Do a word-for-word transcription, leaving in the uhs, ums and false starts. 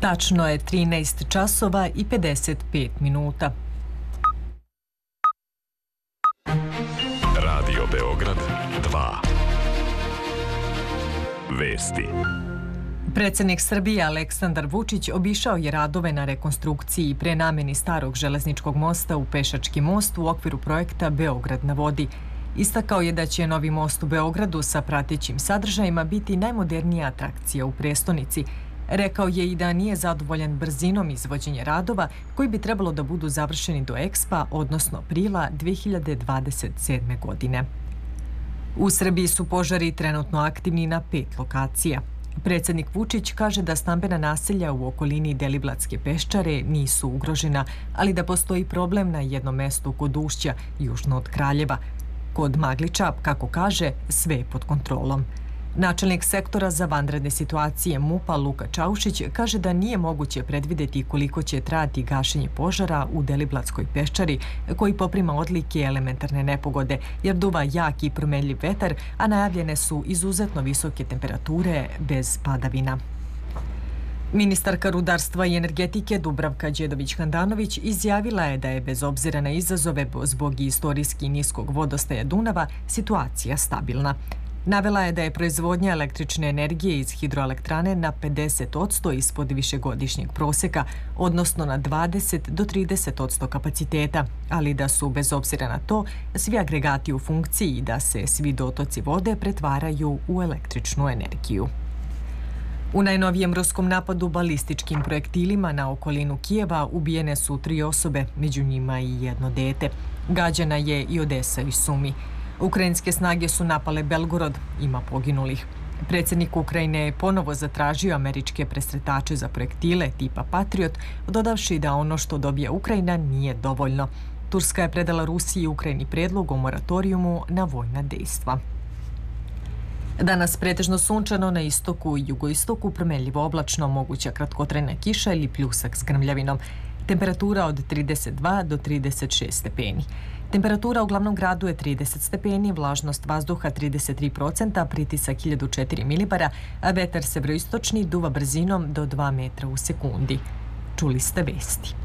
Tačno je trinaest časova i pedeset pet minuta. Radio Beograd dva. Vesti. Predsjednik Srbije Aleksandar Vučić obišao je radove na rekonstrukciji i prenameni starog železničkog mosta u pešački most u okviru projekta Beograd na vodi. Istakao je da će novi most u Beogradu sa pratećim sadržajima biti najmodernija atrakcija u prestonici. Rekao je i da nije zadovoljan brzinom izvođenja radova koji bi trebalo da budu završeni do Ekspa, odnosno aprila dve hiljade dvadeset sedme. godine. U Srbiji su požari trenutno aktivni na pet lokacija. Predsjednik Vučić kaže da stambena naselja u okolini Deliblatske peščare nisu ugrožena, ali da postoji problem na jednom mestu kod Ušća, južno od Kraljeva. Kod Magliča, kako kaže, sve je pod kontrolom. Načelnik sektora za vanredne situacije MUP-a Luka Čaušić kaže da nije moguće predvideti koliko će trajati gašenje požara u Deliblatskoj peščari, koji poprima odlike elementarne nepogode, jer duva jak i promenljiv vetar, a najavljene su izuzetno visoke temperature bez padavina. Ministarka rudarstva i energetike Dubravka Đedović-Handanović izjavila je da je bez obzira na izazove zbog istorijski niskog vodostaja Dunava situacija stabilna. Navela je da je proizvodnja električne energije iz hidroelektrane na pedeset posto ispod višegodišnjeg proseka, odnosno na dvadeset do trideset posto kapaciteta, ali da su bez obzira na to svi agregati u funkciji i da se svi dotoci vode pretvaraju u električnu energiju. U najnovijem ruskom napadu balističkim projektilima na okolinu Kijeva ubijene su tri osobe, među njima i jedno dete. Gađana je i Odesa i Sumi. Ukrajinske snage su napale Belgorod, ima poginulih. Predsjednik Ukrajine je ponovo zatražio američke presretače za projektile tipa Patriot, dodavši da ono što dobija Ukrajina nije dovoljno. Turska je predala Rusiji i Ukrajini predlog o moratorijumu na vojna dejstva. Danas pretežno sunčano, na istoku i jugoistoku promenljivo oblačno, moguća kratkotrajna kiša ili pljusak s grmljavinom. Temperatura od trideset dva do trideset šest stepeni. Temperatura u glavnom gradu je trideset stepeni, vlažnost vazduha trideset tri posto, pritisak hiljadu četiri milibara, a vetar severoistočni duva brzinom do dva metra u sekundi. Čuli ste vesti.